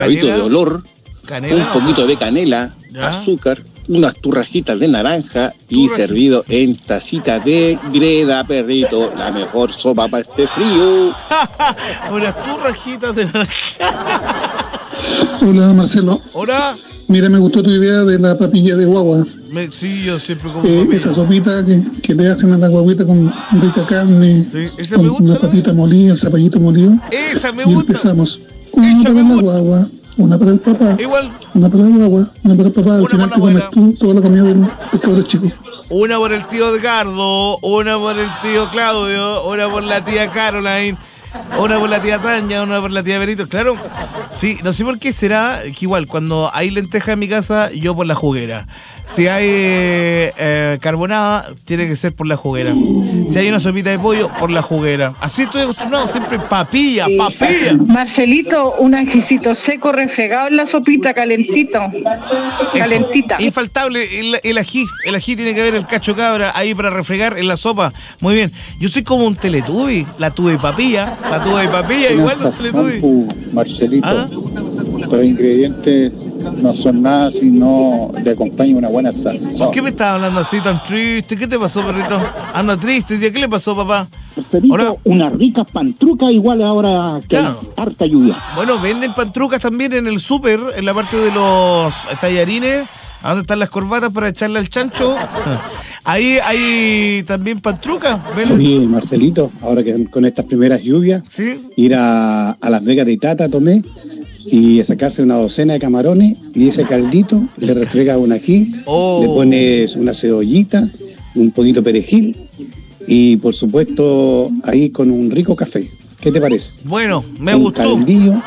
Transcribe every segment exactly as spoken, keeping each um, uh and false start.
cabito de olor, canela, un poquito de canela, ¿ya? azúcar, unas turrajitas de naranja y Turrajita. servido en tacita de greda, perrito. La mejor sopa para este frío. Unas turrajitas de naranja. Hola Marcelo, Hola. mira, me gustó tu idea de la papilla de guagua. Me, sí, yo siempre como Eh, papilla. esa sopita que, que le hacen a la guaguita con rica carne, Sí, esa con me gusta, una ¿no? papita molida, zapallito molido. Esa me Y gusta. empezamos. Una Esa para me la gusta. guagua, una para el papá, Igual, una para la guagua, una para el papá. Al Una final para te la comes abuela. tú toda la comida del, del cabro chico. una por el tío Edgardo, una por el tío Claudio, una por la tía Caroline, una por la tía Tanya, una por la tía Benito. Claro, sí, no sé por qué será que igual cuando hay lenteja en mi casa, yo por la juguera. Si hay eh, carbonada, tiene que ser por la juguera. Si hay una sopita de pollo, por la juguera. Así estoy acostumbrado, siempre papilla, papilla. Marcelito, un ajicito seco refregado en la sopita, calentito. Calentita. Eso. Infaltable el, el ají. El ají tiene que haber el cacho cabra ahí para refregar en la sopa. Muy bien. Yo soy como un teletubby. La tuve papilla. La tuve papilla, igual los teletubby. Marcelito, ¿Ah? los ingredientes no son nada si no le acompaña una buena salsa. ¿Por qué me estás hablando así tan triste? ¿Qué te pasó, perrito? Anda triste. ¿Qué le pasó, papá? Marcelito, Hola. una rica pantruca igual ahora que Claro. hay harta lluvia. Bueno, venden pantrucas también en el súper, en la parte de los tallarines, a donde están las corbatas para echarle al chancho. Ahí hay también pantrucas. ¿Venden? Oye, Marcelito, ahora que con estas primeras lluvias, Sí. ir a, a Las Vegas de Tata, Tomé, y sacarse una docena de camarones y ese caldito le refrega un ají, Oh. le pones una cebollita, un poquito de perejil y por supuesto ahí con un rico café. ¿Qué te parece? Bueno, me un gustó. caldillo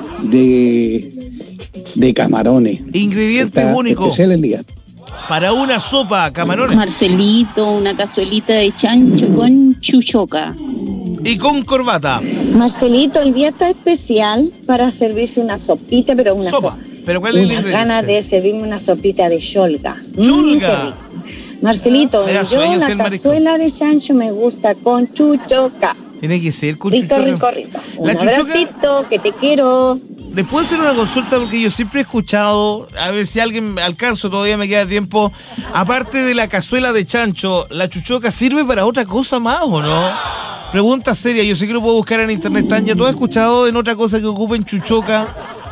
de, de camarones. Ingrediente Está único especial el día. para una sopa, camarones. Marcelito, una cazuelita de chancho con chuchoca. Y con corbata. Marcelito, el día está especial para servirse una sopita, pero una Sopa. sopa. ¿Pero cuál es el Unas ingrediente? ganas de servirme una sopita de cholga. Mm, ¡Cholga! qué rico. Marcelito, Me da yo sueño la ser marisco. cazuela de chancho me gusta con chuchoca. Tiene que ser con Rico, chuchoca. rico, rico. Un La chuchoca- abracito, que te quiero. ¿Les puedo hacer una consulta? Porque yo siempre he escuchado, a ver si alguien me alcanzo, todavía me queda tiempo. Aparte de la cazuela de chancho, ¿la chuchoca sirve para otra cosa más o no? Pregunta seria, yo sé que lo puedo buscar en internet. Tanya, ¿tú has escuchado en otra cosa que ocupen chuchoca?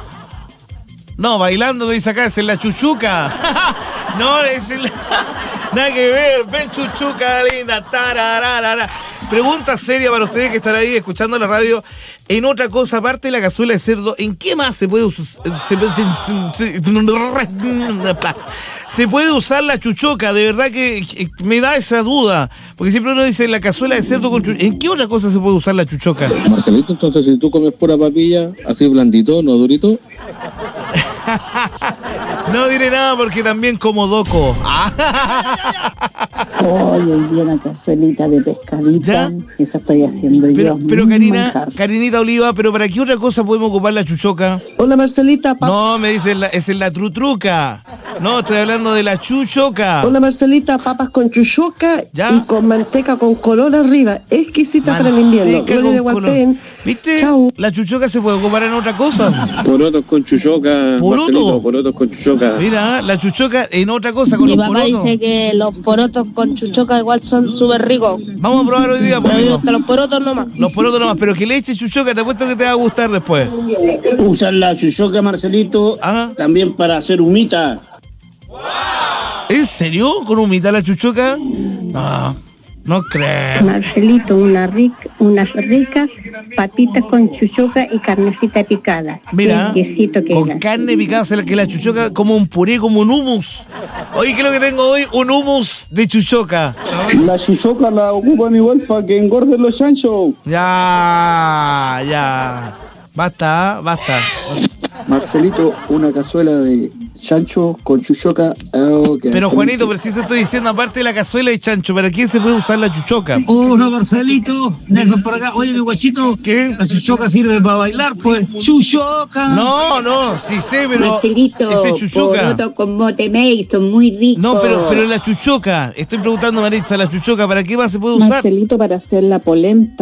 No, bailando me dice acá, es en la chuchuca. No, es en la... Nada que ver, ven chuchuca linda. Tarararara. Pregunta seria para ustedes que están ahí escuchando la radio. En otra cosa, aparte de la cazuela de cerdo, ¿en qué más se puede usar? Se, se puede usar la chuchoca, de verdad que, que me da esa duda. Porque siempre uno dice la cazuela de cerdo con chuchoca. ¿En qué otra cosa se puede usar la chuchoca? Marcelito, entonces si tú comes pura papilla, así blandito, no durito. No diré nada porque también como doco. Hoy hoy día una cazuelita de pescadita. ¿Ya? Esa estoy haciendo Pero, yo. pero Mm, Karina, manjar. Karinita Oliva, ¿pero para qué otra cosa podemos ocupar la chuchoca? Hola Marcelita, pa- No, me dicen, la, es en la trutruca. No, estoy hablando de la chuchoca. Hola Marcelita, papas con chuchoca ¿Ya? y con manteca con color arriba. Exquisita para el invierno. Manteca Gloria de con color. Guapén. ¿Viste? Chau. La chuchoca se puede ocupar en otra cosa. Porotos con chuchoca, ¿Poroto? Marcelito, porotos con chuchoca. Mira, la chuchoca en otra cosa con Mi los papá porotos. dice que los porotos con chuchoca igual son súper ricos. Vamos a probar hoy día, Pero a mí me amigo. gustan los porotos nomás. Los porotos nomás, pero que le eche chuchoca, te apuesto que te va a gustar después. Usan la chuchoca, Marcelito, Ah. también para hacer humita. ¿En serio? ¿Con humita la chuchoca? No, no creo. Marcelito, una ric- unas ricas papitas con chuchoca y carnecita picada. Mira, Qué quesito que con da. carne picada, o sea, que la chuchoca como un puré, como un hummus. Oye, ¿qué es lo que tengo hoy? Un hummus de chuchoca. La chuchoca la ocupan igual para que engorden los chanchos. Ya, ya. Basta, basta. Marcelito, una cazuela de chancho con chuchoca. Oh, qué Pero excelente. Juanito, pero si eso estoy diciendo, aparte de la cazuela de chancho, ¿para quién se puede usar la chuchoca? Hola Marcelito, Nelson por acá. Oye mi guachito, ¿Qué? la chuchoca sirve para bailar, pues. ¡Chuchoca! No, no, sí sé, pero Marcelito, ese chuchoca. porotos con mote mey, son muy ricos. No, pero, pero la chuchoca. Estoy preguntando, Maritza, la chuchoca, ¿para qué más se puede usar? Marcelito, para hacer la polenta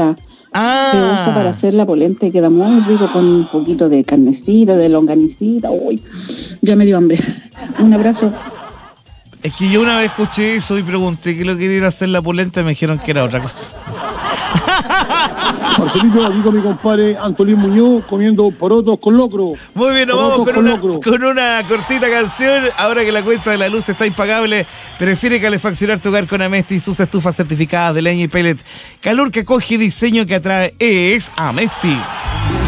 Ah. Se usa para hacer la polenta y queda muy rico con un poquito de carnecita, de longanicita. Uy, ya me dio hambre. Un abrazo. Es que yo una vez escuché eso y pregunté qué lo quería ir a hacer la polenta y me dijeron que era otra cosa. Marcelito, aquí con mi compadre Antolín Muñoz comiendo porotos con locro. Muy bien, nos Porotos vamos con, con una, locro. con una cortita canción. Ahora que la cuenta de la luz está impagable, prefiere calefaccionar tu hogar con Amestis. Usa estufas certificadas de leña y pellet. Calor que acoge y diseño que atrae es Amestis.